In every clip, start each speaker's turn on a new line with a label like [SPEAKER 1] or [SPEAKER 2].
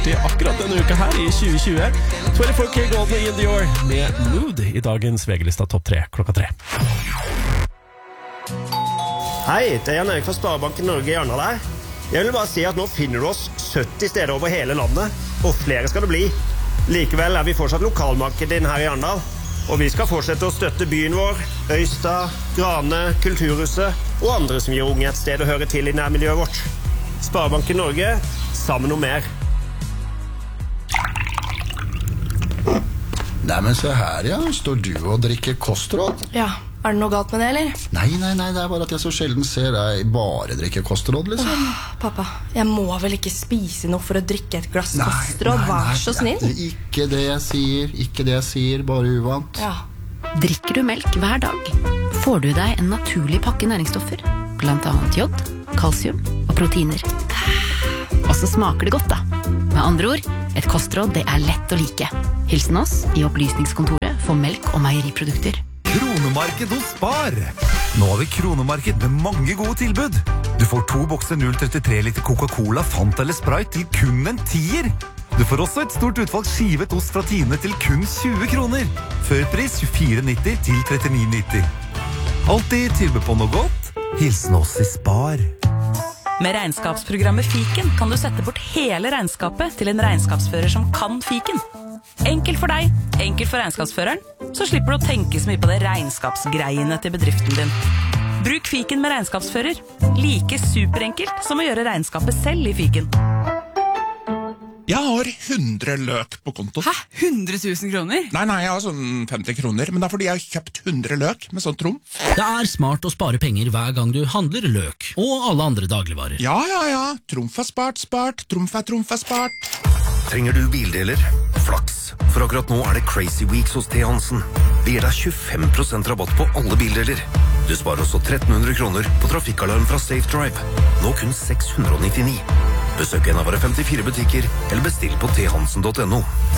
[SPEAKER 1] akkurat denne uka her i 2020. 24K Golden in Dior med Mood i dagens VG-lista topp 3 klokka 3.
[SPEAKER 2] Hei, det er Jan Erik fra Sparebanken Norge i Arendal her. Jeg vil bare si at nå finner du oss 70 steder over hele landet, og flere skal det bli. Likevel er vi fortsatt lokalmarkedet inn her i Arendal, og vi skal fortsette å støtte byen vår, Øystad, Grane, Kulturhuset og andre som gir unge et sted å høre til i nærmiljøet vårt. Sparebanken Norge, sammen om mer.
[SPEAKER 3] Nei, men se her, ja. Står du og drikker kostråd?
[SPEAKER 4] Ja, er det noe galt med det, eller?
[SPEAKER 3] Nei, det er bare at jeg så sjelden ser deg bare drikke kostråd, liksom.
[SPEAKER 4] Pappa, jeg må vel ikke spise noe for å drikke et glass kostråd, vær så snill.
[SPEAKER 3] Det er ikke det jeg sier, bare uvant.
[SPEAKER 4] Ja.
[SPEAKER 5] Drikker du melk hver dag, får du deg en naturlig pakke næringsstoffer, blant annet jod, kalsium og proteiner. Og så smaker det godt da. Med andre ord, et kostråd det er lett å like. Hilsen oss i opplysningskontoret for melk og meieriprodukter.
[SPEAKER 6] Kronemarked hos Spar. Nå har vi kronemarked med mange gode tilbud. Du får 2 bokser 0,33 liter Coca-Cola, Fanta eller Sprite til kun en 10er. Du får også et stort utvalg skivet ost fra Tine til kun 20 kroner. Førpris 24,90 til 39,90. Alltid tilbud på noe godt. Hilsen oss i Spar.
[SPEAKER 7] Med regnskapsprogrammet Fiken kan du sette bort hele regnskapet til en regnskapsfører som kan Fiken. Enkelt for deg, enkelt for regnskapsføreren, så slipper du å tenke så mye på det regnskapsgreiene til bedriften din. Bruk Fiken med regnskapsfører. Like superenkelt som å gjøre regnskapet selv i Fiken.
[SPEAKER 8] Jeg har 100 løk på konto.
[SPEAKER 9] Hæ? 100 000 kroner?
[SPEAKER 8] Nei, jeg har sånn 50 kroner, men det er fordi jeg har kjøpt 100 løk med sånn trumf.
[SPEAKER 10] Det er smart å spare penger hver gang du handler løk, og alle andre dagligvarer.
[SPEAKER 8] Ja. Trumf er spart. Trumf er spart.
[SPEAKER 11] Trenger du bildeler? Flaks. For akkurat nå er det Crazy Weeks hos T. Hansen. Vi gir deg 25% rabatt på alle bildeler. Du sparer også 1300 kroner på trafikkalarm fra Safe Drive. Nå kun 699. Besøk en av våre 54 butikker, eller bestill på thansen.no.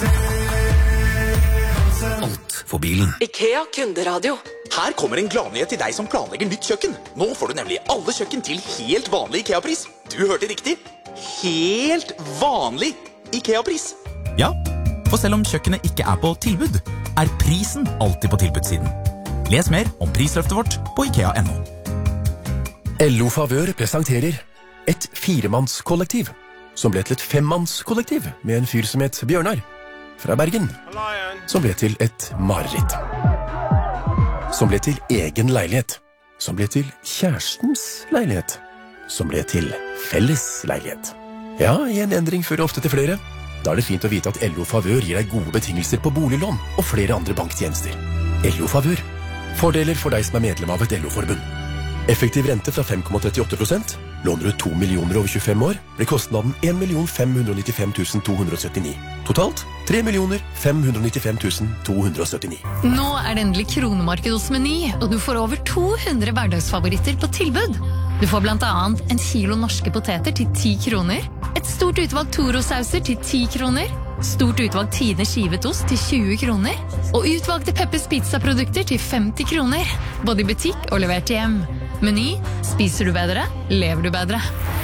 [SPEAKER 11] Alt for bilen.
[SPEAKER 12] IKEA kunderadio.
[SPEAKER 13] Her kommer en gladnyhet til deg som planlegger nytt kjøkken. Nå får du nemlig alle kjøkken til helt vanlig IKEA-pris. Du hørte riktig. Helt vanlig IKEA-pris.
[SPEAKER 14] Ja, for selv om kjøkkenet ikke er på tilbud, er prisen alltid på tilbudssiden. Les mer om prisløftet vårt på IKEA.no.
[SPEAKER 15] LO Favør presenterer et 4-mannskollektiv, som ble til et 5-mannskollektiv med en fyr som het Bjørnar, fra Bergen, som ble til et mareritt. Som ble til egen leilighet, som ble til kjærestens leilighet, som ble til felles leilighet. Ja, en endring fører ofte til flere. Da er det fint å vite at LO Favør gir deg gode betingelser på boliglån og flere andre banktjenester. LO Favør. Fordeler for deg som er medlem av et LO-forbund. Effektiv rente fra 5,38%. Låner du 2 millioner over 25 år, blir kostnaden 1.595.279. Totalt 3.595.279.
[SPEAKER 16] Nå er det endelig kronemarked hos Meny, og du får over 200 hverdagsfavoritter på tilbud. Du får blant annet en kilo norske poteter til 10 kroner, et stort utvalg Toro-sauser til 10 kroner, stort utvalg Tine skivet ost til 20 kroner, og utvalgte Peppers Pizza-produkter til 50 kroner, både i butikk og levert hjem. Meny, spiser du bedre, lever du bedre.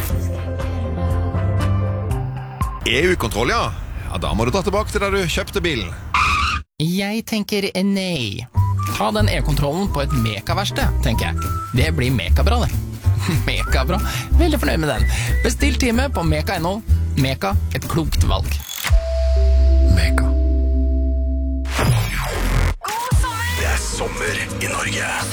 [SPEAKER 17] EU-kontroll, ja. Ja, da må du dra tilbake til der du kjøpte bilen.
[SPEAKER 18] Jeg tenker nei. Ta den e-kontrollen på et mekaverksted, tenker jeg. Det blir mekabra, det. Mekabra. Veldig fornøyd med den. Bestill time på Meka.no. Meka, et klokt valg. Meka.
[SPEAKER 11] Det er sommer i Norge.